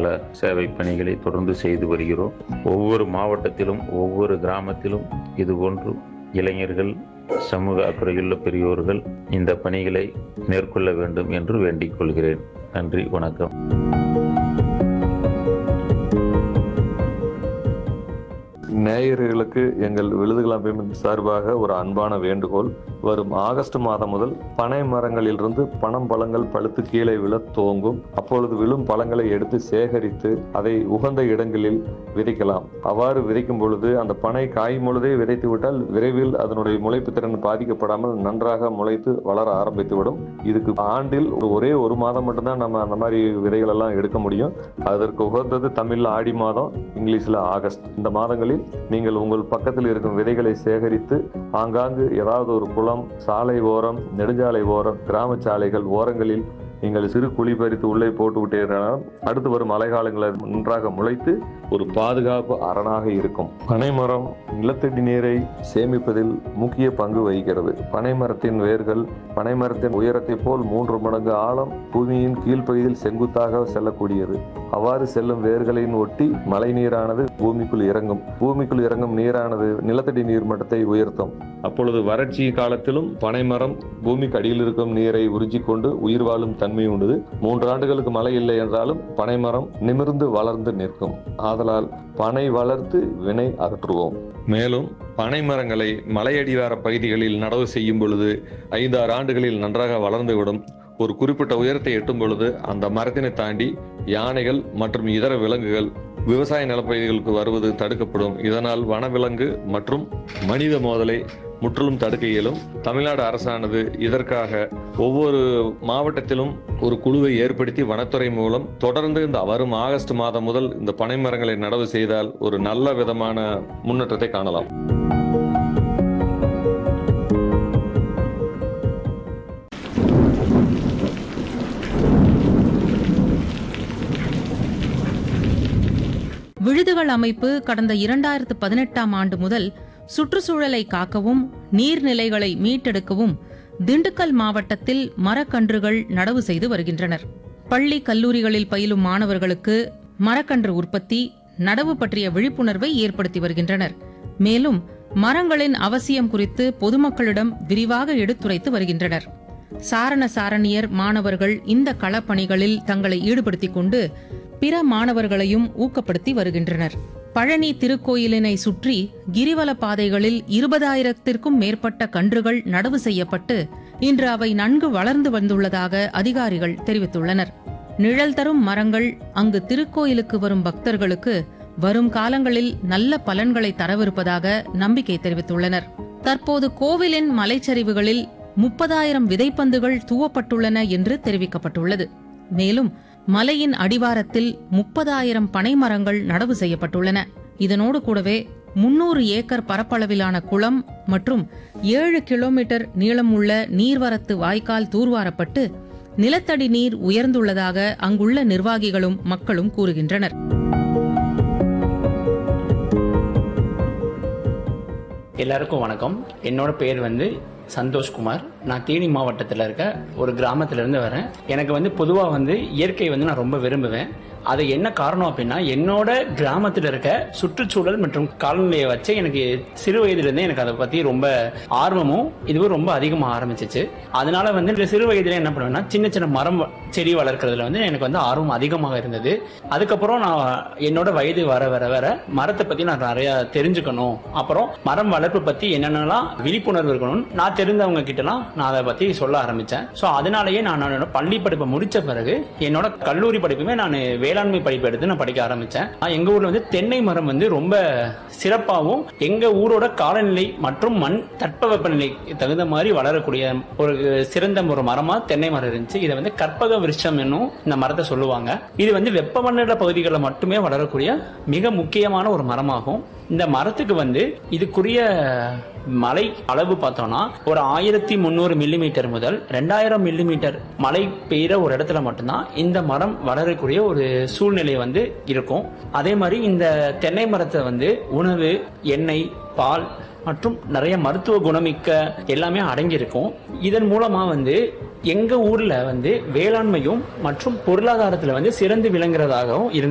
பல சேவை பணிகளை தொடர்ந்து செய்து வருகிறோம். ஒவ்வொரு மாவட்டத்திலும் ஒவ்வொரு கிராமத்திலும் இதுபோன்று இளைஞர்கள், சமூக அக்கறையுள்ள பெரியோர்கள் இந்த பணிகளை மேற்கொள்ள வேண்டும் என்று வேண்டிக் கொள்கிறேன். நன்றி, வணக்கம். நேயர்களுக்கு எங்கள் விழுதுகள் அமைப்பின் சார்பாக ஒரு அன்பான வேண்டுகோள். வரும் ஆகஸ்ட் மாதம் முதல் பனை மரங்களிலிருந்து பனம் பழங்கள் பழுத்து கீழே விழ துவங்கும். அப்பொழுது விழும் பழங்களை எடுத்து சேகரித்து அதை உகந்த இடங்களில் விதைக்கலாம். அவ்வாறு விதைக்கும் பொழுது அந்த பனை காயும் பொழுதே விதைத்து விட்டால் விரைவில் அதனுடைய முளைப்பு திறன் பாதிக்கப்படாமல் நன்றாக முளைத்து வளர ஆரம்பித்துவிடும். இதுக்கு ஆண்டில் ஒரே ஒரு மாதம் மட்டும்தான் நம்ம அந்த மாதிரி விதைகள் எல்லாம் எடுக்க முடியும். அதற்கு உகந்தது தமிழ்ல ஆடி மாதம், இங்கிலீஷ்ல ஆகஸ்ட். இந்த மாதங்களில் நீங்கள் உங்கள் பக்கத்தில் இருக்கும் விதைகளை சேகரித்து ஆங்காங்கு ஏதாவது ஒரு குளம், சாலை ஓரம், நெடுஞ்சாலை ஓரம், கிராம சாலைகள் ஓரங்களில் நீங்கள் சிறு குழி பறித்து உள்ளே போட்டு விட்டீர்கள். அடுத்து வரும் மழைக்காலங்களில் நன்றாக முளைத்து ஒரு பாதுகாப்பு அரணாக இருக்கும். பனைமரம் நிலத்தடி நீரை சேமிப்பதில் முக்கிய பங்கு வகிக்கிறது. பனைமரத்தின் வேர்கள் பனைமரத்தின் உயரத்தை போல் 3 மடங்கு ஆழம் பூமியின் கீழ்ப்பகுதியில் செங்குத்தாக செல்லக்கூடியது. அவ்வாறு செல்லும் வேர்களின் ஒட்டி மழை நீரானது பூமிக்குள் இறங்கும். பூமிக்குள் இறங்கும் நீரானது நிலத்தடி நீர் மட்டத்தை உயர்த்தும். அப்பொழுது வறட்சி காலத்திலும் பனைமரம் பூமிக்கு அடியில் இருக்கும் நீரை உறிஞ்சிக் கொண்டு உயிர் வாழும் தன்மை உண்டு. 3 ஆண்டுகளுக்கு மழை இல்லை என்றாலும் பனைமரம் நிமிர்ந்து வளர்ந்து நிற்கும். ஆதலால் பனை வளர்த்து வினை அகற்றுவோம். மேலும் பனை மரங்களை மலையடிவார பகுதிகளில் நடவு செய்யும் பொழுது 5-6 ஆண்டுகளில் நன்றாக வளர்ந்துவிடும். ஒரு குறிப்பிட்ட உயரத்தை எட்டும் பொழுது அந்த மரத்தினை தாண்டி யானைகள் மற்றும் இதர விலங்குகள் விவசாய நிலப்பகுதிகளுக்கு வருவது தடுக்கப்படும். இதனால் வனவிலங்கு மற்றும் மனித மோதலை முற்றிலும் தடுக்க இயலும். தமிழ்நாடு அரசானது இதற்காக ஒவ்வொரு மாவட்டத்திலும் ஒரு குழுவை ஏற்படுத்தி வனத்துறை மூலம் தொடர்ந்து இந்த வரும் ஆகஸ்ட் மாதம் முதல் இந்த பனை மரங்களை நடவு செய்தால் ஒரு நல்ல விதமான முன்னேற்றத்தை காணலாம். விழுதுகள் அமைப்பு கடந்த 2018ஆம் ஆண்டு முதல் சுற்றுச்சூழலை காக்கவும் நீர்நிலைகளை மீட்டெடுக்கவும் திண்டுக்கல் மாவட்டத்தில் மரக்கன்றுகள் நடவு செய்து வருகின்றனர். பள்ளி கல்லூரிகளில் பயிலும் மாணவர்களுக்கு மரக்கன்று உற்பத்தி, நடவு பற்றிய விழிப்புணர்வை ஏற்படுத்தி வருகின்றனர். மேலும் மரங்களின் அவசியம் குறித்து பொதுமக்களிடம் விரிவாக எடுத்துரைத்து வருகின்றனர். சாரண சாரணியர் மாணவர்கள் இந்த களப்பணிகளில் தங்களை ஈடுபடுத்திக் கொண்டு பிற மாணவர்களையும் ஊக்கப்படுத்தி வருகின்றனர். பழனி திருக்கோயிலினை சுற்றி கிரிவல பாதைகளில் 20,000த்திற்கும் மேற்பட்ட கன்றுகள் நடவு செய்யப்பட்டு இன்று அவை நன்கு வளர்ந்து வந்துள்ளதாக அதிகாரிகள் தெரிவித்துள்ளனர். நிழல் தரும் மரங்கள் அங்கு திருக்கோயிலுக்கு வரும் பக்தர்களுக்கு வரும் காலங்களில் நல்ல பலன்களை தரவிருப்பதாக நம்பிக்கை தெரிவித்துள்ளனர். தற்போது கோவிலின் மலைச்சரிவுகளில் 30,000 விதைப்பந்துகள் தூவப்பட்டுள்ளன என்று தெரிவிக்கப்பட்டுள்ளது. மேலும் மலையின் அடிவாரத்தில் 30,000 பனை மரங்கள் நடவு செய்யப்பட்டுள்ளன. இதனோடு கூடவே 300 ஏக்கர் பரப்பளவிலான குளம் மற்றும் 7 கிலோமீட்டர் நீளமுள்ள நீர்வரத்து வாய்க்கால் தூர்வாரப்பட்டு நிலத்தடி நீர் உயர்ந்துள்ளதாக அங்குள்ள நிர்வாகிகளும் மக்களும் கூறுகின்றனர். எல்லாருக்கும் வணக்கம். என்னோட பேர் சந்தோஷ்குமார். நான் தேனி மாவட்டத்தில் இருக்க ஒரு கிராமத்திலிருந்து வரேன். எனக்கு பொதுவாக இயற்கை நான் ரொம்ப விரும்புவேன். அது என்ன காரணம் அப்படின்னா, என்னோட கிராமத்தில் இருக்க சுற்றுச்சூழல் மற்றும் காலநிலையை வச்சு எனக்கு சிறு வயதிலிருந்தே எனக்கு அதை பற்றி ரொம்ப ஆர்வமும் இதுவும் ரொம்ப அதிகமாக ஆரம்பிச்சிச்சு. அதனால இந்த சிறு வயதில் என்ன பண்ணுவேன்னா, சின்ன சின்ன மரம் செடி வளர்க்கறதுல எனக்கு ஆர்வம் அதிகமாக இருந்தது. அதுக்கப்புறம் நான் என்னோட வயது வர வர வர மரத்தை பற்றி நான் நிறைய தெரிஞ்சுக்கணும், அப்புறம் மரம் வளர்ப்பு பற்றி என்னென்னலாம் விழிப்புணர்வு இருக்கணும் நான் தெரிந்தவங்க கிட்டலாம் நான் அதை பற்றி சொல்ல ஆரம்பித்தேன். ஸோ அதனாலேயே நான் என்னோட பள்ளி படிப்பை முடித்த பிறகு என்னோட கல்லூரி படிப்புமே நான் வேளாண்மை படிப்பு எடுத்து நான் படிக்க ஆரம்பிச்சேன். எங்க ஊர்ல தென்னை மரம் ரொம்ப சிறப்பாகவும் எங்க ஊரோட காலநிலை மற்றும் மண் தட்பவெப்பநிலை தகுந்த மாதிரி வளரக்கூடிய ஒரு சிறந்த ஒரு மரமா தென்னை மரம் இருந்துச்சு. இதை கற்பக விருட்சம் என்னும் இந்த மரத்தை சொல்லுவாங்க. இது வெப்பமண்டல பகுதிகளில் மட்டுமே வளரக்கூடிய மிக முக்கியமான ஒரு மரமாகும். இந்த மரத்துக்கு இதுக்குரிய மழை அளவு பார்த்தோம்னா ஒரு 1300 மில்லிமீட்டர் முதல் 2000 மில்லிமீட்டர் மழை பெய்கிற ஒரு இடத்துல மட்டும்தான் இந்த மரம் வளரக்கூடிய ஒரு சூழ்நிலை இருக்கும். அதே மாதிரி இந்த தென்னை மரத்தை உணவு, எண்ணெய், பால் மற்றும் நிறைய மருத்துவ குணமிக்க எல்லாமே அடங்கியிருக்கும். இதன் மூலமா எங்க ஊர்ல வேளாண்மையும் மற்றும் பொருளாதாரத்துல சிறந்து விளங்குறதாகவும் இருந்தது.